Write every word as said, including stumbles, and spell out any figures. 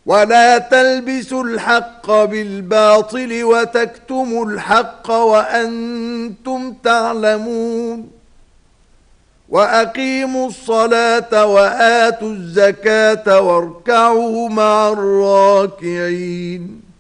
ولا تلبسوا الحق بالباطل وتكتموا الحق وأنتم تعلمون وأقيموا الصلاة وآتوا الزكاة واركعوا مع الراكعين